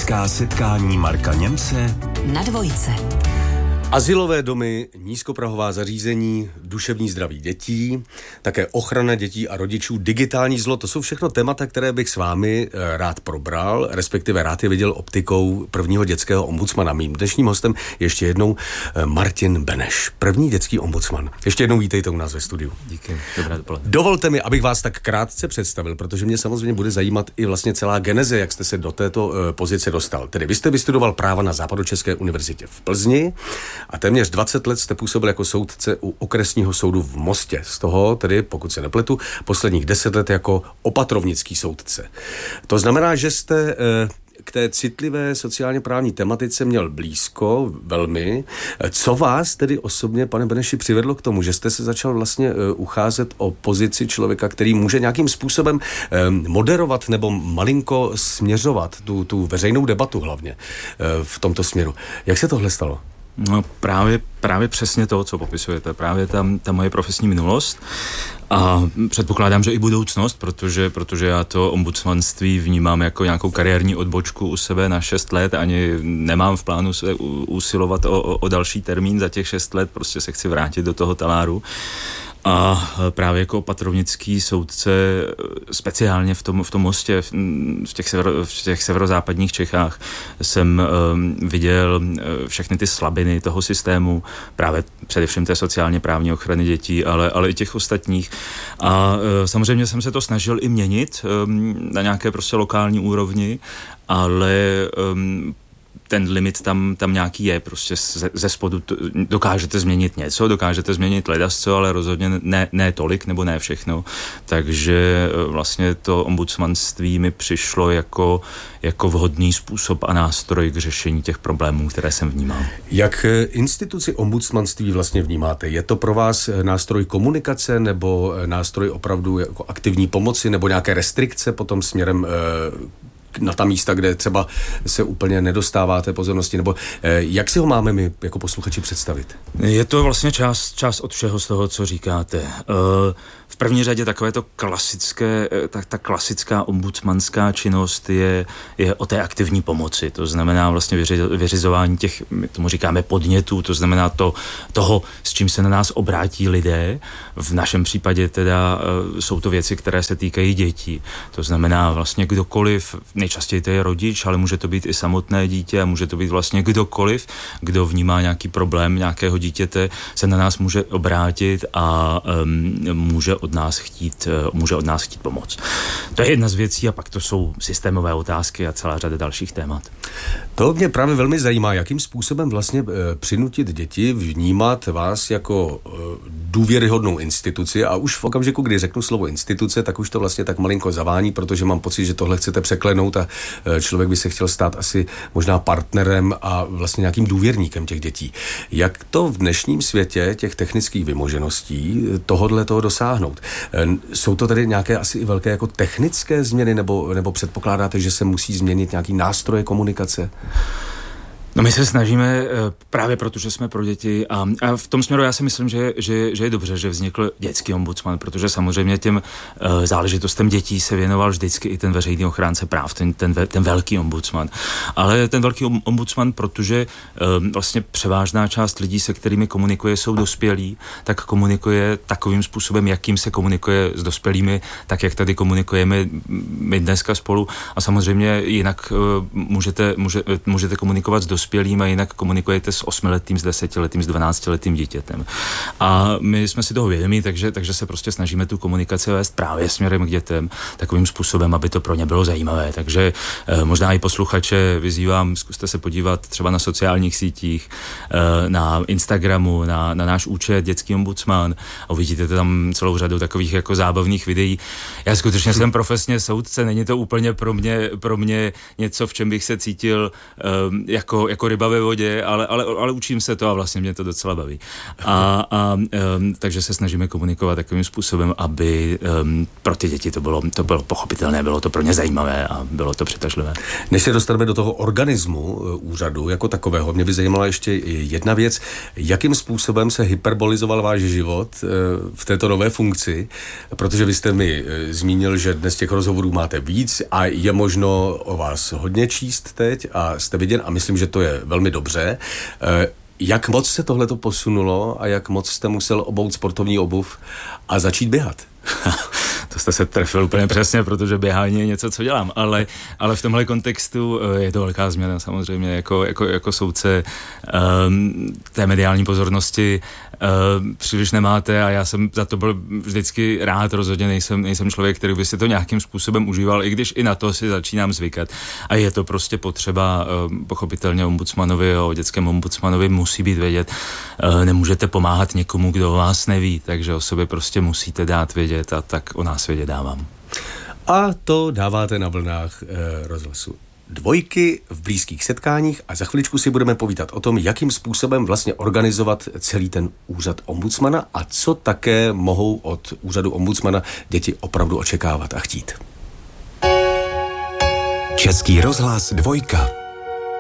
Blízká setkání Marka Němce na Dvojce. Azylové domy, nízkoprahová zařízení, duševní zdraví dětí, také ochrana dětí a rodičů, digitální zlo, to jsou všechno témata, které bych s vámi rád probral, respektive rád je viděl optikou prvního dětského ombudsmana. Mým dnešním hostem ještě jednou Martin Beneš, první dětský ombudsman. Ještě jednou vítejte u nás ve studiu. Díky, dobré dopoledne. Dovolte mi, abych vás tak krátce představil, protože mě samozřejmě bude zajímat i vlastně celá geneze, jak jste se do této pozice dostal. Tedy vy jste vystudoval práva na Západočeské univerzitě v Plzni a téměř 20 let jste působil jako soudce u okresního soudu v Mostě. Z toho tedy, pokud se nepletu, posledních 10 let jako opatrovnický soudce. To znamená, že jste k té citlivé sociálně právní tematice měl blízko velmi. Co vás tedy osobně, pane Beneši, přivedlo k tomu, že jste se začal vlastně ucházet o pozici člověka, který může nějakým způsobem moderovat nebo malinko směřovat tu veřejnou debatu hlavně v tomto směru. Jak se tohle stalo? No právě přesně to, co popisujete, právě ta moje profesní minulost a předpokládám, že i budoucnost, protože já to ombudsmanství vnímám jako nějakou kariérní odbočku u sebe na 6 let, ani nemám v plánu se usilovat o další termín za těch 6 let, prostě se chci vrátit do toho taláru. A právě jako opatrovnický soudce, speciálně v tom Mostě, v těch severozápadních Čechách, jsem viděl všechny ty slabiny toho systému, právě především té sociálně právní ochrany dětí, ale i těch ostatních. A samozřejmě jsem se to snažil i měnit na nějaké prostě lokální úrovni, ale ten limit tam nějaký je, prostě ze spodu dokážete změnit něco, dokážete změnit ledasco, ale rozhodně ne tolik, nebo ne všechno. Takže vlastně to ombudsmanství mi přišlo jako vhodný způsob a nástroj k řešení těch problémů, které jsem vnímal. Jak instituci ombudsmanství vlastně vnímáte? Je to pro vás nástroj komunikace nebo nástroj opravdu jako aktivní pomoci nebo nějaké restrikce potom směrem na ta místa, kde třeba se úplně nedostáváte pozornosti, nebo jak si ho máme my jako posluchači představit? Je to vlastně část od všeho z toho, co říkáte. V první řadě takové to ta klasická ombudsmanská činnost je o té aktivní pomoci. To znamená vlastně vyřizování těch, my tomu říkáme podnětů, to znamená toho, s čím se na nás obrátí lidé. V našem případě teda jsou to věci, které se týkají dětí. To znamená vlastně kdokoliv, nejčastěji to je rodič, ale může to být i samotné dítě a může to být vlastně kdokoliv, kdo vnímá nějaký problém nějakého dítěte, se na nás může obrátit a může od nás chtít pomoc. To je jedna z věcí a pak to jsou systémové otázky a celá řada dalších témat. To mě právě velmi zajímá, jakým způsobem vlastně přinutit děti vnímat vás jako důvěryhodnou instituci a už v okamžiku, kdy řeknu slovo instituce, tak už to vlastně tak malinko zavání, protože mám pocit, že tohle chcete překlenout a člověk by se chtěl stát asi možná partnerem a vlastně nějakým důvěrníkem těch dětí. Jak to v dnešním světě těch technických vymožeností toho dosáhnout? Jsou to tedy nějaké asi i velké jako technické změny nebo předpokládáte, že se musí změnit nějaký nástroje komunikace? No my se snažíme právě protože jsme pro děti a v tom směru já si myslím, že je dobře, že vznikl dětský ombudsman, protože samozřejmě těm záležitostem dětí se věnoval vždycky i ten veřejný ochránce práv, ten velký ombudsman. Ale ten velký ombudsman, protože vlastně převážná část lidí, se kterými komunikuje, jsou dospělí, tak komunikuje takovým způsobem, jakým se komunikuje s dospělými, tak jak tady komunikujeme my dneska spolu a samozřejmě jinak můžete komunikovat s dospělými a jinak komunikujete s 8letým, s 10letým, s 12letým dítětem. A my jsme si toho vědomí, takže se prostě snažíme tu komunikaci vést právě směrem k dětem takovým způsobem, aby to pro ně bylo zajímavé. Takže možná i posluchače vyzývám, zkuste se podívat třeba na sociálních sítích, na Instagramu, na náš účet Dětský ombudsman a uvidíte tam celou řadu takových jako zábavných videí. Já skutečně jsem profesně soudce, není to úplně pro mě něco, v čem bych se cítil jako jako ryba ve vodě, ale učím se to a vlastně mě to docela baví. Takže se snažíme komunikovat takovým způsobem, aby pro ty děti to bylo pochopitelné, bylo to pro ně zajímavé a bylo to přitažlivé. Než se dostaneme do toho organismu úřadu jako takového, mě by zajímala ještě jedna věc. Jakým způsobem se hyperbolizoval váš život v této nové funkci? Protože vy jste mi zmínil, že dnes těch rozhovorů máte víc a je možno o vás hodně číst teď a jste viděn a myslím, že to je velmi dobře. Jak moc se tohleto posunulo a jak moc jste musel obout sportovní obuv a začít běhat? To jste se trefil úplně přesně, protože běhání je něco, co dělám, ale v tomhle kontextu je to velká změna samozřejmě, jako soudce té mediální pozornosti příliš nemáte a já jsem za to byl vždycky rád, rozhodně nejsem člověk, který by si to nějakým způsobem užíval, i když i na to si začínám zvykat. A je to prostě potřeba, pochopitelně ombudsmanovi, o dětském ombudsmanovi musí být vědět, nemůžete pomáhat někomu, kdo vás neví, takže o sobě prostě musíte dát vědět a tak o nás vědět dávám. A to dáváte na vlnách rozhlasu Dvojky v blízkých setkáních a za chviličku si budeme povídat o tom, jakým způsobem vlastně organizovat celý ten úřad ombudsmana a co také mohou od úřadu ombudsmana děti opravdu očekávat a chtít. Český rozhlas Dvojka.